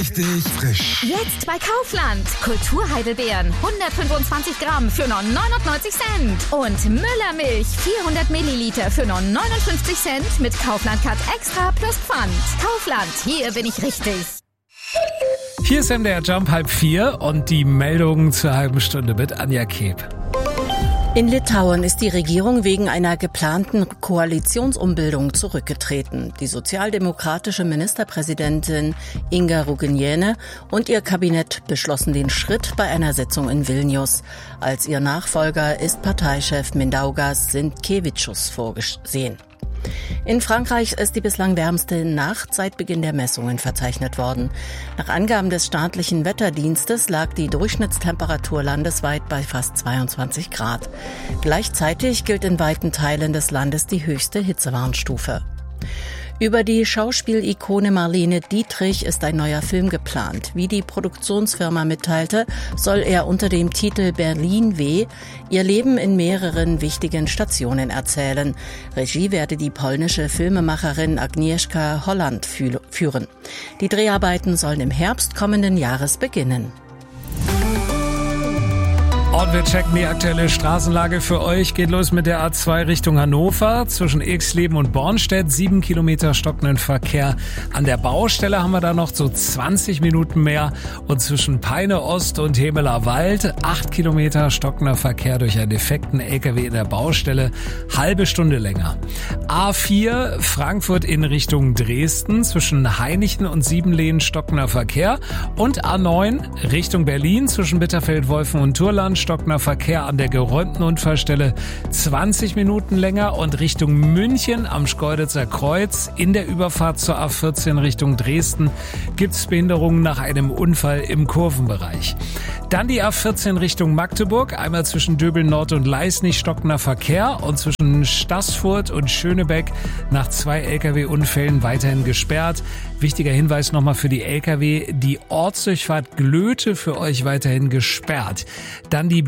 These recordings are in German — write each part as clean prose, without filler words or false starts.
Richtig frisch. Jetzt bei Kaufland. Kulturheidelbeeren 125 Gramm für nur 99 Cent. Und Müllermilch 400 Milliliter für nur 59 Cent mit Kaufland Cut Extra plus Pfand. Kaufland, hier bin ich richtig. Hier ist MDR Jump 3:30 und die Meldungen zur halben Stunde mit Anja Keb. In Litauen ist die Regierung wegen einer geplanten Koalitionsumbildung zurückgetreten. Die sozialdemokratische Ministerpräsidentin Inga Ruginiene und ihr Kabinett beschlossen den Schritt bei einer Sitzung in Vilnius. Als ihr Nachfolger ist Parteichef Mindaugas Sinkevičius vorgesehen. In Frankreich ist die bislang wärmste Nacht seit Beginn der Messungen verzeichnet worden. Nach Angaben des staatlichen Wetterdienstes lag die Durchschnittstemperatur landesweit bei fast 22 Grad. Gleichzeitig gilt in weiten Teilen des Landes die höchste Hitzewarnstufe. Über die Schauspielikone Marlene Dietrich ist ein neuer Film geplant. Wie die Produktionsfirma mitteilte, soll er unter dem Titel Berlin W. ihr Leben in mehreren wichtigen Stationen erzählen. Regie werde die polnische Filmemacherin Agnieszka Holland führen. Die Dreharbeiten sollen im Herbst kommenden Jahres beginnen. Und wir checken die aktuelle Straßenlage für euch. Geht los mit der A2 Richtung Hannover. Zwischen Ilksleben und Bornstedt 7 Kilometer stockenden Verkehr. An der Baustelle haben wir da noch so 20 Minuten mehr. Und zwischen Peine Ost und Hemeler Wald 8 Kilometer stockender Verkehr durch einen defekten LKW in der Baustelle. Halbe Stunde länger. A4 Frankfurt in Richtung Dresden. Zwischen Hainichen und Siebenlehen stockender Verkehr. Und A9 Richtung Berlin zwischen Bitterfeld-Wolfen und Turland. Stockender Verkehr an der geräumten Unfallstelle 20 Minuten länger und Richtung München am Schkeuditzer Kreuz in der Überfahrt zur A14 Richtung Dresden gibt es Behinderungen nach einem Unfall im Kurvenbereich. Dann die A14 Richtung Magdeburg, einmal zwischen Döbeln Nord und Leisnig stockender Verkehr und zwischen Staßfurt und Schönebeck nach 2 Lkw-Unfällen weiterhin gesperrt. Wichtiger Hinweis nochmal für die Lkw, die Ortsdurchfahrt Glöte für euch weiterhin gesperrt. Dann die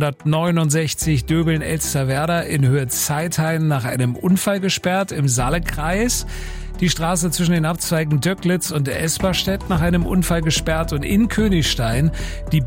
B169 Döbeln-Elsterwerda in Höhe Zeithain nach einem Unfall gesperrt im Saalekreis. Die Straße zwischen den Abzweigen Döcklitz und Esberstedt nach einem Unfall gesperrt und in Königstein die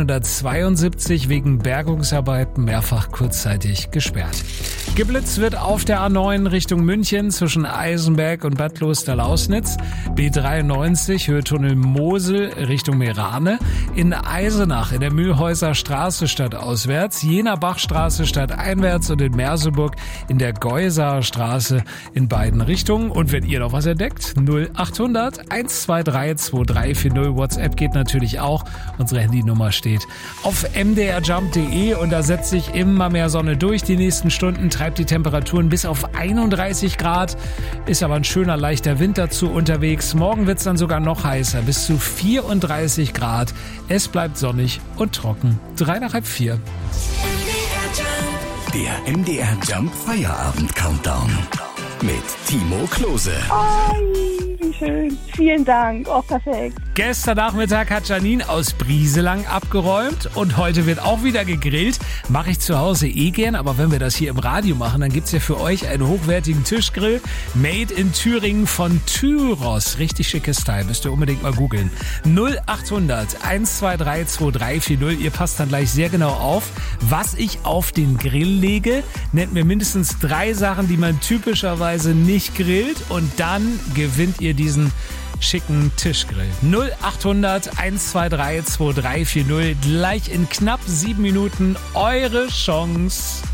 B172 wegen Bergungsarbeiten mehrfach kurzzeitig gesperrt. Geblitzt wird auf der A9 Richtung München zwischen Eisenberg und Bad Loster-Lausnitz, B93 Höhe Tunnel Mosel Richtung Meerane, in Eisenach in der Mühlhäuser Straße stadtauswärts, Jener Bachstraße stadteinwärts und in Merseburg in der Geusaer Straße in beiden Richtungen. Und wenn ihr noch was entdeckt, 0800 123 2340. WhatsApp geht natürlich auch. Unsere Handynummer steht auf mdrjump.de und da setzt sich immer mehr Sonne durch. Die nächsten Stunden treibt die Temperaturen bis auf 31 Grad. Ist aber ein schöner, leichter Wind dazu unterwegs. Morgen wird es dann sogar noch heißer, bis zu 34 Grad. Es bleibt sonnig und trocken. 3:30. Der MDR Jump Feierabend Countdown mit Timo Klose. Oh, wie schön. Vielen Dank. Oh, perfekt. Gestern Nachmittag hat Janine aus Brieselang abgeräumt und heute wird auch wieder gegrillt. Mache ich zu Hause gern, aber wenn wir das hier im Radio machen, dann gibt's ja für euch einen hochwertigen Tischgrill. Made in Thüringen von Tyros. Richtig schickes Teil. Müsst ihr unbedingt mal googeln. 0800 123 2340. Ihr passt dann gleich sehr genau auf, was ich auf den Grill lege. Nennt mir mindestens 3 Sachen, die man typischerweise nicht grillt und dann gewinnt ihr diesen schicken Tischgrill. 0800 123 2340. Gleich in knapp 7 Minuten eure Chance.